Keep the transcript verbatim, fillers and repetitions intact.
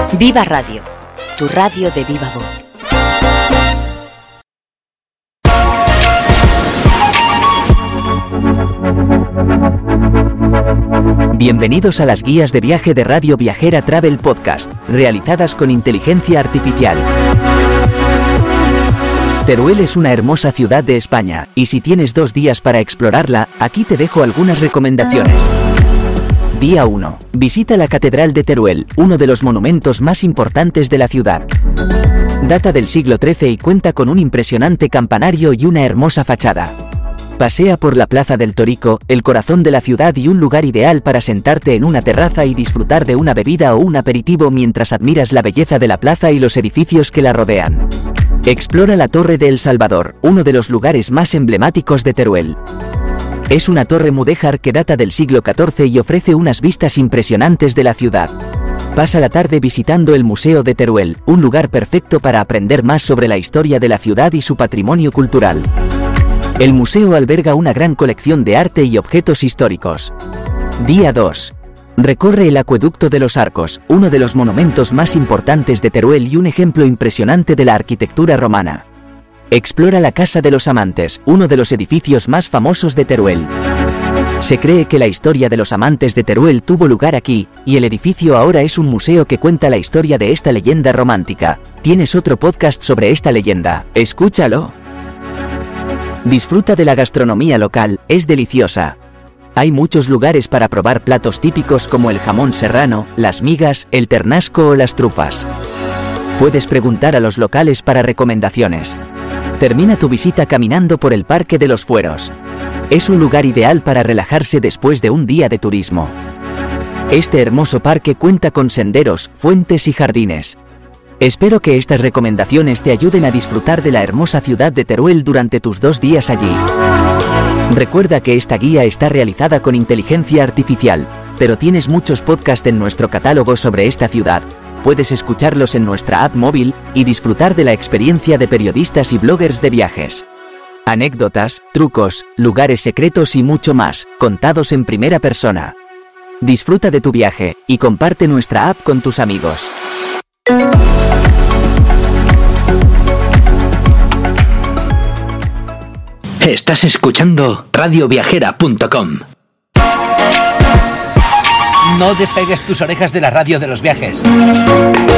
Viva Radio, tu radio de viva voz. Bienvenidos a las guías de viaje de Radio Viajera Travel Podcast, realizadas con inteligencia artificial. Teruel es una hermosa ciudad de España, y si tienes dos días para explorarla, aquí te dejo algunas recomendaciones. Día uno. Visita la Catedral de Teruel, uno de los monumentos más importantes de la ciudad. Data del siglo trece y cuenta con un impresionante campanario y una hermosa fachada. Pasea por la Plaza del Torico, el corazón de la ciudad y un lugar ideal para sentarte en una terraza y disfrutar de una bebida o un aperitivo mientras admiras la belleza de la plaza y los edificios que la rodean. Explora la Torre de El Salvador, uno de los lugares más emblemáticos de Teruel. Es una torre mudéjar que data del siglo catorce y ofrece unas vistas impresionantes de la ciudad. Pasa la tarde visitando el Museo de Teruel, un lugar perfecto para aprender más sobre la historia de la ciudad y su patrimonio cultural. El museo alberga una gran colección de arte y objetos históricos. Día dos. Recorre el Acueducto de los Arcos, uno de los monumentos más importantes de Teruel y un ejemplo impresionante de la arquitectura romana. Explora la Casa de los Amantes, uno de los edificios más famosos de Teruel. Se cree que la historia de los amantes de Teruel tuvo lugar aquí, y el edificio ahora es un museo que cuenta la historia de esta leyenda romántica. Tienes otro podcast sobre esta leyenda, escúchalo. Disfruta de la gastronomía local, es deliciosa. Hay muchos lugares para probar platos típicos como el jamón serrano, las migas, el ternasco o las trufas. Puedes preguntar a los locales para recomendaciones. Termina tu visita caminando por el Parque de los Fueros. Es un lugar ideal para relajarse después de un día de turismo. Este hermoso parque cuenta con senderos, fuentes y jardines. Espero que estas recomendaciones te ayuden a disfrutar de la hermosa ciudad de Teruel durante tus dos días allí. Recuerda que esta guía está realizada con inteligencia artificial, pero tienes muchos podcasts en nuestro catálogo sobre esta ciudad. Puedes escucharlos en nuestra app móvil y disfrutar de la experiencia de periodistas y bloggers de viajes. Anécdotas, trucos, lugares secretos y mucho más, contados en primera persona. Disfruta de tu viaje y comparte nuestra app con tus amigos. Estás escuchando radio viajera punto com. No despegues tus orejas de la radio de los viajes.